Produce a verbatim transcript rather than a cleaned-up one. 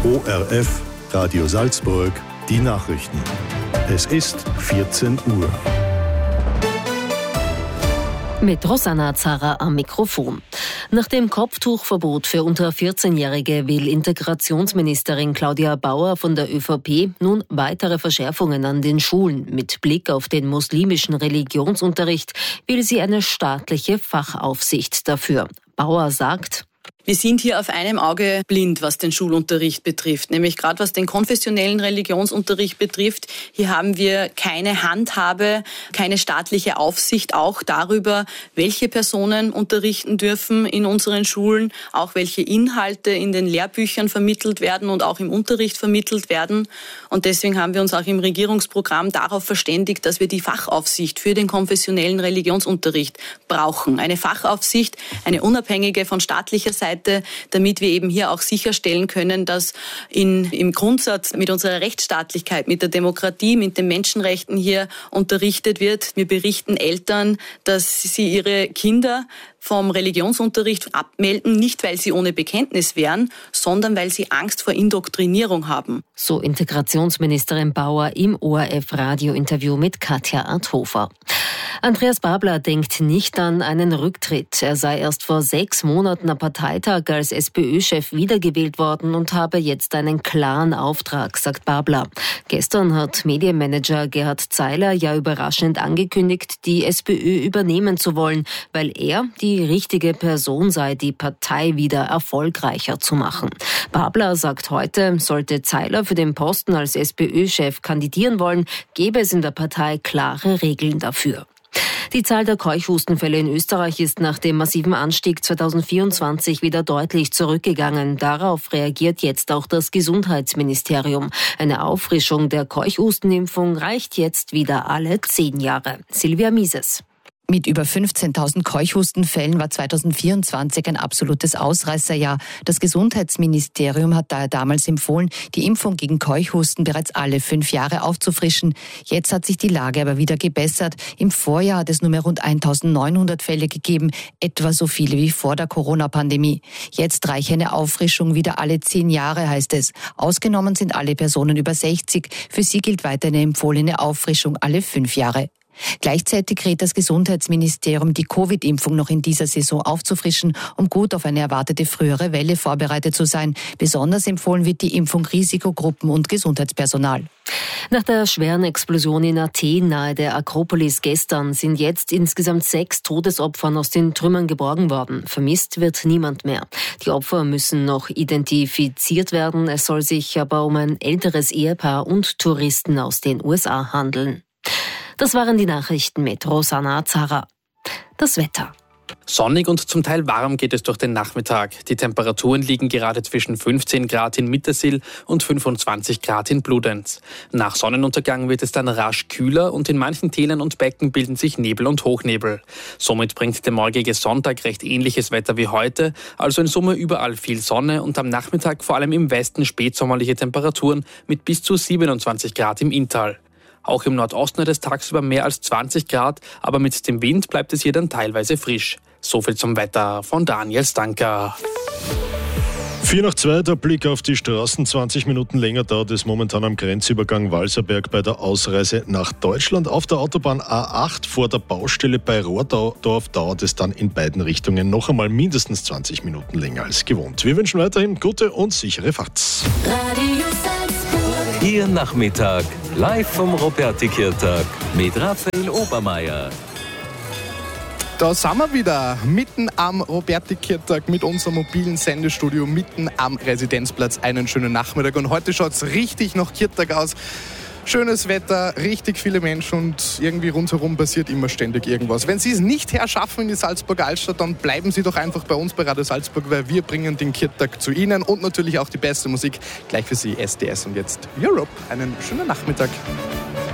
O R F, Radio Salzburg, die Nachrichten. Es ist vierzehn Uhr. Mit Rosanna Zara am Mikrofon. Nach dem Kopftuchverbot für unter vierzehnjährige will Integrationsministerin Claudia Bauer von der ÖVP nun weitere Verschärfungen an den Schulen. Mit Blick auf den muslimischen Religionsunterricht will sie eine staatliche Fachaufsicht dafür. Bauer sagt: Wir sind hier auf einem Auge blind, was den Schulunterricht betrifft. Nämlich gerade was den konfessionellen Religionsunterricht betrifft. Hier haben wir keine Handhabe, keine staatliche Aufsicht auch darüber, welche Personen unterrichten dürfen in unseren Schulen, auch welche Inhalte in den Lehrbüchern vermittelt werden und auch im Unterricht vermittelt werden. Und deswegen haben wir uns auch im Regierungsprogramm darauf verständigt, dass wir die Fachaufsicht für den konfessionellen Religionsunterricht brauchen. Eine Fachaufsicht, eine unabhängige von staatlicher Seite, damit wir eben hier auch sicherstellen können, dass in, im Grundsatz mit unserer Rechtsstaatlichkeit, mit der Demokratie, mit den Menschenrechten hier unterrichtet wird. Wir berichten Eltern, dass sie ihre Kinder vom Religionsunterricht abmelden, nicht weil sie ohne Bekenntnis wären, sondern weil sie Angst vor Indoktrinierung haben. So Integrationsministerin Bauer im O R F-Radio-Interview mit Katja Arthofer. Andreas Babler denkt nicht an einen Rücktritt. Er sei erst vor sechs Monaten am Parteitag als SPÖ-Chef wiedergewählt worden und habe jetzt einen klaren Auftrag, sagt Babler. Gestern hat Medienmanager Gerhard Zeiler ja überraschend angekündigt, die SPÖ übernehmen zu wollen, weil er die richtige Person sei, die Partei wieder erfolgreicher zu machen. Babler sagt heute, sollte Zeiler für den Posten als SPÖ-Chef kandidieren wollen, gäbe es in der Partei klare Regeln dafür. Die Zahl der Keuchhustenfälle in Österreich ist nach dem massiven Anstieg zweitausendvierundzwanzig wieder deutlich zurückgegangen. Darauf reagiert jetzt auch das Gesundheitsministerium. Eine Auffrischung der Keuchhustenimpfung reicht jetzt wieder alle zehn Jahre. Silvia Mises. Mit über fünfzehntausend Keuchhustenfällen war zweitausendvierundzwanzig ein absolutes Ausreißerjahr. Das Gesundheitsministerium hat daher damals empfohlen, die Impfung gegen Keuchhusten bereits alle fünf Jahre aufzufrischen. Jetzt hat sich die Lage aber wieder gebessert. Im Vorjahr hat es nur mehr rund eintausendneunhundert Fälle gegeben, etwa so viele wie vor der Corona-Pandemie. Jetzt reiche eine Auffrischung wieder alle zehn Jahre, heißt es. Ausgenommen sind alle Personen über sechzig. Für sie gilt weiter eine empfohlene Auffrischung alle fünf Jahre. Gleichzeitig rät das Gesundheitsministerium, die Covid-Impfung noch in dieser Saison aufzufrischen, um gut auf eine erwartete frühere Welle vorbereitet zu sein. Besonders empfohlen wird die Impfung Risikogruppen und Gesundheitspersonal. Nach der schweren Explosion in Athen nahe der Akropolis gestern sind jetzt insgesamt sechs Todesopfer aus den Trümmern geborgen worden. Vermisst wird niemand mehr. Die Opfer müssen noch identifiziert werden. Es soll sich aber um ein älteres Ehepaar und Touristen aus den U S A handeln. Das waren die Nachrichten mit Rosanna Zara. Das Wetter. Sonnig und zum Teil warm geht es durch den Nachmittag. Die Temperaturen liegen gerade zwischen fünfzehn Grad in Mittersill und fünfundzwanzig Grad in Bludenz. Nach Sonnenuntergang wird es dann rasch kühler und in manchen Tälern und Becken bilden sich Nebel und Hochnebel. Somit bringt der morgige Sonntag recht ähnliches Wetter wie heute, also in Summe überall viel Sonne und am Nachmittag vor allem im Westen spätsommerliche Temperaturen mit bis zu siebenundzwanzig Grad im Inntal. Auch im Nordosten hat es tagsüber mehr als zwanzig Grad, aber mit dem Wind bleibt es hier dann teilweise frisch. So viel zum Wetter von Daniel Stanker. vier nach zwei, der Blick auf die Straßen. zwanzig Minuten länger dauert es momentan am Grenzübergang Walserberg bei der Ausreise nach Deutschland. Auf der Autobahn A acht vor der Baustelle bei Rohrdorf dauert es dann in beiden Richtungen noch einmal mindestens zwanzig Minuten länger als gewohnt. Wir wünschen weiterhin gute und sichere Fahrt. Ihr Nachmittag, live vom Roberti-Kirtag mit Raphael Obermeier. Da sind wir wieder, mitten am Roberti-Kirtag mit unserem mobilen Sendestudio, mitten am Residenzplatz. Einen schönen Nachmittag und heute schaut es richtig nach Kirtag aus. Schönes Wetter, richtig viele Menschen und irgendwie rundherum passiert immer ständig irgendwas. Wenn Sie es nicht herschaffen in die Salzburger Altstadt, dann bleiben Sie doch einfach bei uns bei Radio Salzburg, weil wir bringen den Kirtag zu Ihnen und natürlich auch die beste Musik gleich für Sie, S D S und jetzt Europe. Einen schönen Nachmittag.